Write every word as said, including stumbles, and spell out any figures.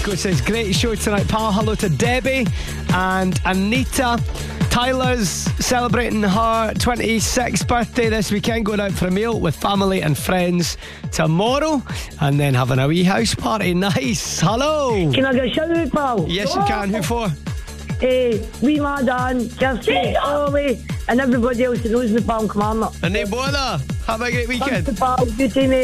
Glasgow says, great show tonight, pal. Hello to Debbie and Anita. Tyler's celebrating her twenty-sixth birthday this weekend, going out for a meal with family and friends tomorrow, and then having a wee house party. Nice. Hello. Can I get a shout out, pal? Yes, you can. Who for? Eh, wee ma Dan, Kirsty, Ollie, and everybody else that knows me, pal, Commander. And no bother. Have a great weekend. Thanks, pal. Good to me.